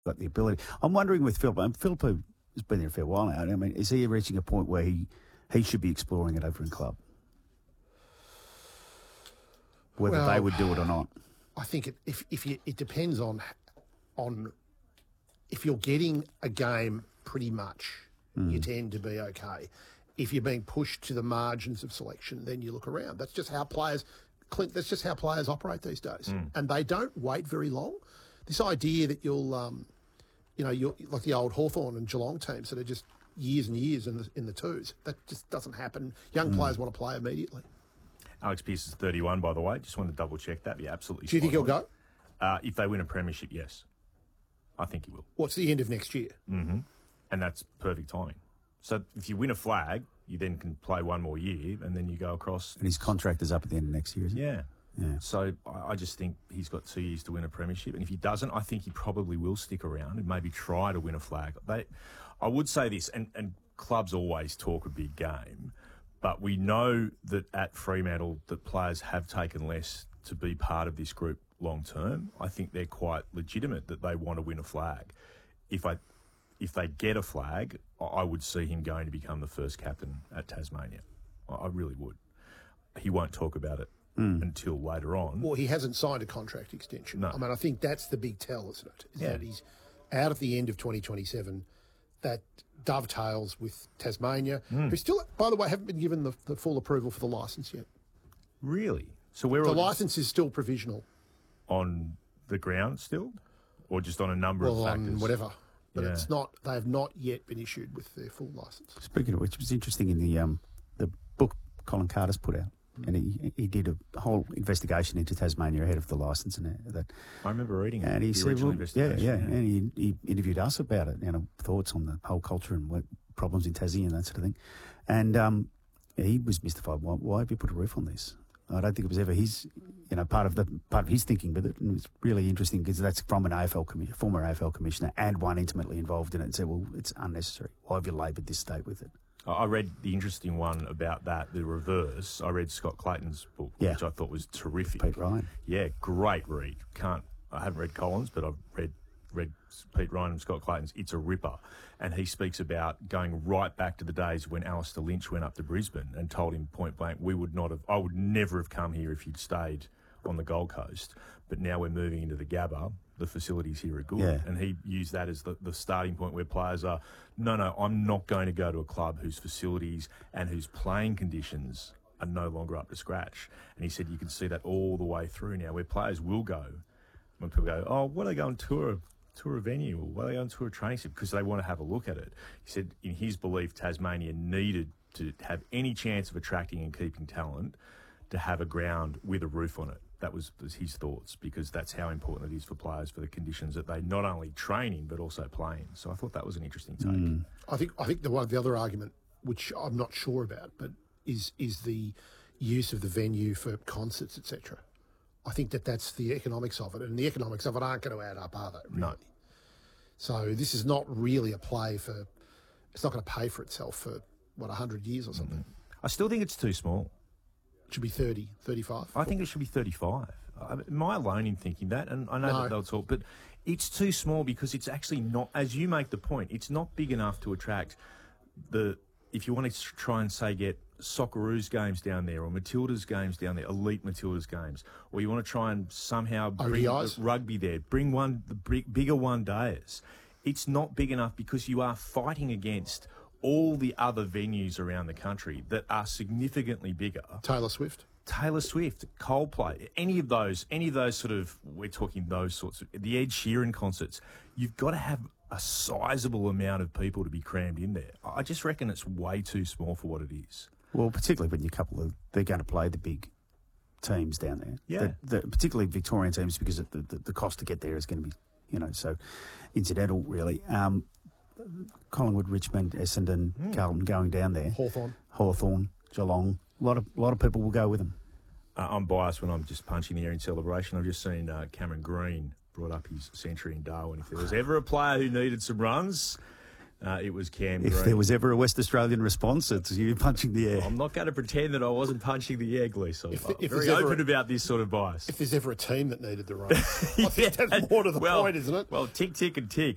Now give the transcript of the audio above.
got the ability. I'm wondering with Philip. Philip has been there a fair while now. I mean, is he reaching a point where he should be exploring it over in club? Whether they would do it or not. I think it depends on if you're getting a game pretty much, you tend to be okay. If you're being pushed to the margins of selection, then you look around. That's just how players, Clint. That's just how players operate these days, and they don't wait very long. This idea that you'll like the old Hawthorn and Geelong teams that are just years and years in the twos. That just doesn't happen. Young players want to play immediately. Alex Pearce is 31, by the way. Just wanted to double check that. Yeah, absolutely. Do you think he'll go? If they win a premiership, yes. I think he will. What's the end of next year? Mm-hmm. And that's perfect timing. So if you win a flag, you then can play one more year, and then you go across. And his contract is up at the end of next year, isn't it? Yeah. Yeah. So I just think he's got 2 years to win a premiership. And if he doesn't, I think he probably will stick around and maybe try to win a flag. I would say this, and clubs always talk a big game, but we know that at Fremantle that players have taken less to be part of this group long term. I think they're quite legitimate that they want to win a flag. If they get a flag, I would see him going to become the first captain at Tasmania. I really would. He won't talk about it until later on. Well, he hasn't signed a contract extension. No. I mean, I think that's the big tell, isn't it? That he's out at the end of 2027. That dovetails with Tasmania, who still, by the way, haven't been given the full approval for the licence yet. Really? So the licence is still provisional. On the ground still? Or just on a number of factors? On whatever. But it's not. They have not yet been issued with their full licence. Speaking of which, it was interesting in the book Colin Carter's put out, and he did a whole investigation into Tasmania ahead of the licence and that. I remember reading and it. He said, well, yeah, and he interviewed us about it, thoughts on the whole culture and what problems in Tassie and that sort of thing, and he was mystified. Why have you put a roof on this? I don't think it was ever his, part of his thinking, but it was really interesting because that's from an former AFL commissioner and one intimately involved in it, and said, well, it's unnecessary. Why have you laboured this state with it? I read the interesting one about that, the reverse. I read Scott Clayton's book, which I thought was terrific. Pete Ryan. Yeah, great read. I haven't read Collins, but I've read Pete Ryan and Scott Clayton's. It's a ripper. And he speaks about going right back to the days when Alistair Lynch went up to Brisbane and told him point blank, I would never have come here if you'd stayed on the Gold Coast. But now we're moving into the Gabba. The facilities here are good. Yeah. And he used that as the starting point where players are, no, I'm not going to go to a club whose facilities and whose playing conditions are no longer up to scratch. And he said you can see that all the way through now, where players will go when people go, oh, what are they going to tour a venue, or why are they going to a training centre? Because they want to have a look at it. He said in his belief Tasmania needed to have any chance of attracting and keeping talent to have a ground with a roof on it. That was his thoughts, because that's how important it is for players, for the conditions that they not only train in but also play in. So I thought that was an interesting take. I think the other argument, which I'm not sure about, but is the use of the venue for concerts, etc. I think that's the economics of it, and the economics of it aren't going to add up, are they? Really? No. So this is not really a play for. It's not going to pay for itself for 100 years or something. I still think it's too small. It should be 30, 35. I think it should be 35. Am I alone in thinking that? And I know that they'll talk, but it's too small because it's actually not, as you make the point, it's not big enough to attract if you want to try and say get Socceroos games down there or Matildas games down there, elite Matildas games, or you want to try and somehow bring the rugby there, bring the bigger one-dayers. It's not big enough because you are fighting against all the other venues around the country that are significantly bigger. Taylor Swift, Coldplay, any of those sort of, we're talking those sorts of, the Ed Sheeran concerts, you've got to have a sizable amount of people to be crammed in there. I just reckon it's way too small for what it is. Well, particularly when they're going to play the big teams down there. Yeah. Particularly Victorian teams, because the cost to get there is going to be, so incidental, really. Collingwood, Richmond, Essendon, Carlton going down there. Hawthorn, Geelong. A lot of people will go with them. I'm biased when I'm just punching the air in celebration. I've just seen Cameron Green brought up his century in Darwin. If there was ever a player who needed some runs, it was Cam Green. If there was ever a West Australian response, it's you punching the air. I'm not going to pretend that I wasn't punching the air, Glees. I'm very open about this sort of bias. If there's ever a team that needed the run, I think that's more to the point, isn't it? Well, tick, tick and tick.